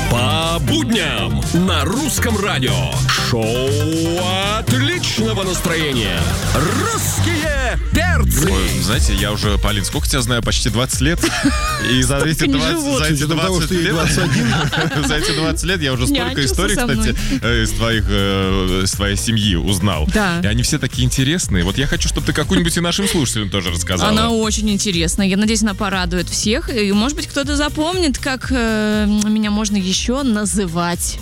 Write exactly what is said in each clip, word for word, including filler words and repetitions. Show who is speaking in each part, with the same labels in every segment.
Speaker 1: По будням на Русском радио. Шоу отличного настроения. Русские перцы.
Speaker 2: Ой, знаете, я уже, Полин, сколько тебя знаю? Почти двадцать лет. И за эти двадцать, за эти двадцать лет... За эти двадцать лет я уже столько историй, кстати, из твоих, из твоей семьи узнал.
Speaker 3: Да.
Speaker 2: И они все такие интересные. Вот я хочу, чтобы ты какую-нибудь и нашим слушателям тоже рассказала.
Speaker 3: Она очень интересная. Я надеюсь, она порадует всех. И, может быть, кто-то запомнит, как э, меня можно еще называть.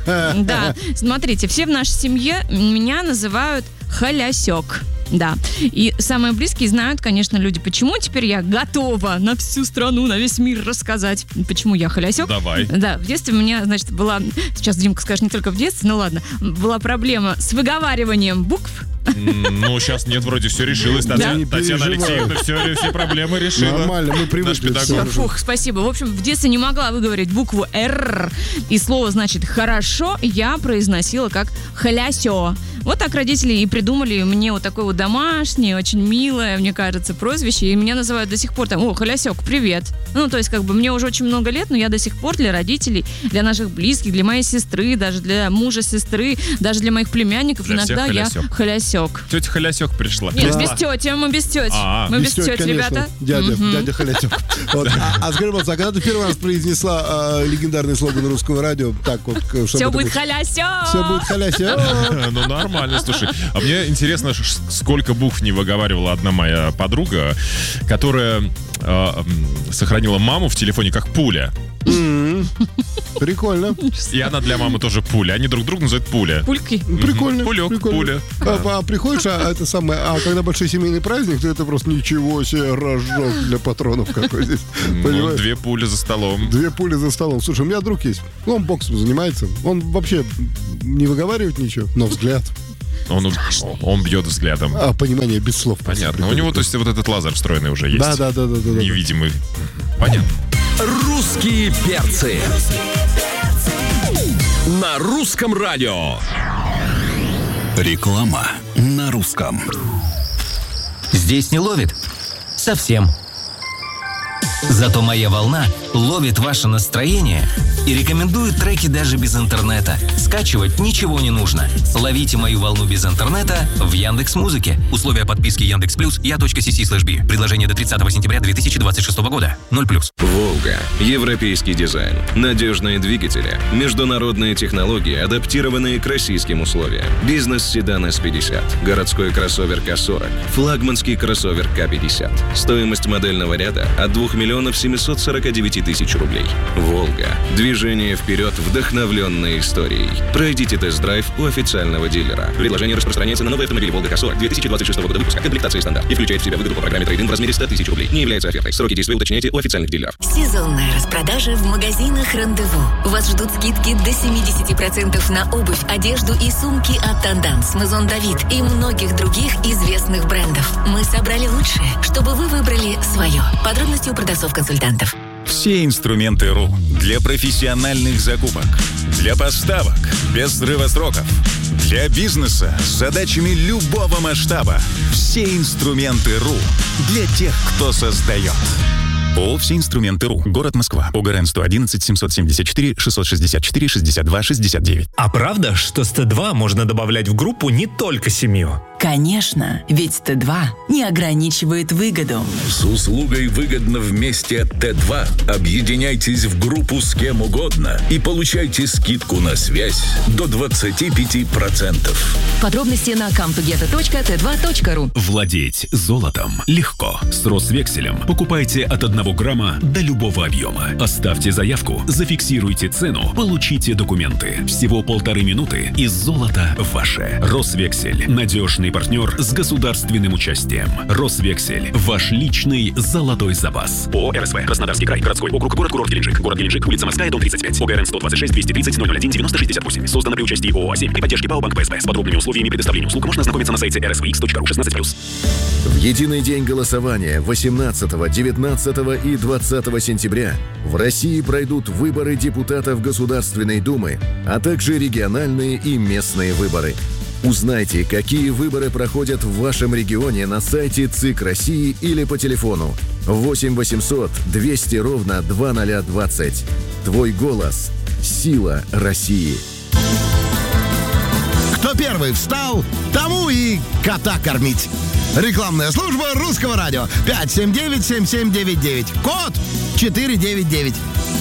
Speaker 3: Да, смотрите, все в нашей семье меня называют Халясек. Да. И самые близкие знают, конечно, люди, почему теперь я готова на всю страну, на весь мир рассказать, почему я Халясек.
Speaker 2: Давай.
Speaker 3: Да, в детстве у меня, значит, была, сейчас Димка скажет, не только в детстве, ну ладно, была проблема с выговариванием букв.
Speaker 2: Ну, сейчас нет, вроде все решилось. Татьяна,
Speaker 4: не
Speaker 2: Татьяна Алексеевна все, все проблемы решила.
Speaker 4: Нормально, мы привыкли.
Speaker 3: Фух, спасибо. В общем, в детстве не могла выговорить букву «Р», и слово, значит, «хорошо» я произносила как «халясё». Вот так родители и придумали мне вот такое вот домашнее, очень милое, мне кажется, прозвище. И меня называют до сих пор там: «О, Халясек, привет». Ну, то есть, как бы, мне уже очень много лет, но я до сих пор для родителей, для наших близких, для моей сестры, даже для мужа сестры, даже для моих племянников,
Speaker 2: для
Speaker 3: иногда я Халясек.
Speaker 2: Тетя Халясек пришла.
Speaker 3: Нет, без тети, мы без тети.
Speaker 2: А-а.
Speaker 3: Мы без,
Speaker 4: без
Speaker 3: тети,
Speaker 4: тети,
Speaker 3: ребята.
Speaker 4: Дядя, угу. дядя Халясек. Вот. А, а скажи, пожалуйста, а когда ты первый раз произнесла э, легендарный слоган Русского радио, так вот...
Speaker 3: Все будет Халясек!
Speaker 4: Все будет Халясек!
Speaker 2: Ну, нормально, слушай. А мне интересно, сколько букв не выговаривала одна моя подруга, которая э, сохранила маму в телефоне как пуля.
Speaker 4: Mm-hmm. Прикольно.
Speaker 2: И она для мамы тоже пуля. Они друг друга называют пуля.
Speaker 3: Пульки.
Speaker 4: Прикольно.
Speaker 2: Пулек,
Speaker 4: прикольно.
Speaker 2: пуля.
Speaker 4: А, а приходишь, а это самое, а когда большой семейный праздник, то это просто ничего себе рожок для патронов какой здесь.
Speaker 2: Ну, две пули за столом.
Speaker 4: Две пули за столом. Слушай, у меня друг есть. Он боксом занимается. Он вообще не выговаривает ничего, но взгляд.
Speaker 2: Он, он бьет взглядом.
Speaker 4: А, понимание без слов.
Speaker 2: Понятно. У него, то есть, вот этот лазер встроенный уже есть.
Speaker 4: Да, да, да, да, да.
Speaker 2: Невидимый. Понятно.
Speaker 1: Русские перцы. На Русском радио.
Speaker 5: Реклама на русском.
Speaker 6: Здесь не ловит? Совсем. Зато «Моя волна» ловит ваше настроение и рекомендует треки даже без интернета. Скачивать ничего не нужно. Ловите «Мою волну» без интернета в Яндекс.Музыке. Условия подписки Яндекс.Плюс я.си слэш би. Предложение до тридцатого сентября две тысячи двадцать шестого года. ноль плюс.
Speaker 7: «Волга». Европейский дизайн. Надежные двигатели. Международные технологии, адаптированные к российским условиям. Бизнес-седан эс пятьдесят. Городской кроссовер ка сорок. Флагманский кроссовер ка пятьдесят. Стоимость модельного ряда от двух миллионов семьсот сорок девять тысяч рублей. «Волга». Движение вперед, вдохновленной историей. Пройдите тест-драйв у официального дилера. Предложение распространяется на новый автомобиль «Волга ка сорок» две тысячи двадцать шестого года выпуска. Комплектация стандарт. И включает в себя выгоду по программе трейд-ин в размере сто тысяч рублей. Не является офертой. Сроки действия уточняйте у официальных дилеров.
Speaker 8: Сезонная распродажа в магазинах «Рандеву». Вас ждут скидки до семьдесят процентов на обувь, одежду и сумки от Танданс, Мазон Давид и многих других известных брендов. Мы собрали лучшее, чтобы вы выбрали свое. Подробности у продавцов-консультантов.
Speaker 5: Все инструменты РУ для профессиональных закупок, для поставок без срыва сроков, для бизнеса с задачами любого масштаба. Все инструменты РУ для тех, кто создает. ООО «Все инструменты РУ». Город Москва. ОГРН сто одиннадцать семьсот семьдесят четыре шестьсот шестьдесят четыре шестьдесят два шестьдесят девять.
Speaker 9: А правда, что с Т два можно добавлять в группу не только семью?
Speaker 10: Конечно, ведь Т два не ограничивает выгоду.
Speaker 11: С услугой «Выгодно вместе» от Т два объединяйтесь в группу с кем угодно и получайте скидку на связь до двадцать пять процентов.
Speaker 10: Подробности на кам ту гета точка тэ два точка ру.
Speaker 12: Владеть золотом легко. С Росвекселем покупайте от одного грамма до любого объема. Оставьте заявку, зафиксируйте цену, получите документы. Всего полторы минуты и золото ваше. Росвексель. Надежный партнер с государственным участием. Росвексель. Ваш личный золотой запас. ООО «эр эс вэ». Краснодарский край. Городской округ. Город-курорт Геленджик. Город Геленджик. Улица Морская, дом тридцать пять. ОГРН сто двадцать шесть двести тридцать ноль ноль один девяносто шестьдесят восемь. Создано при участии ООО «А семь». При поддержке ПАО «Банк Пэ Эс Бэ». С подробными условиями предоставления услуг можно ознакомиться на сайте эр эс вэ икс точка ру шестнадцать плюс.
Speaker 13: В единый день голосования восемнадцатого, девятнадцатого и двадцатого сентября в России пройдут выборы депутатов Государственной Думы, а также региональные и местные выборы. Узнайте, какие выборы проходят в вашем регионе на сайте ЦИК России или по телефону восемь восемьсот двести ровно двадцать ноль двадцать. Твой голос – Сила России.
Speaker 14: Кто первый встал, тому и кота кормить. Рекламная служба Русского радио. пять семь девять семь семь девять девять. Код четыре девять девять.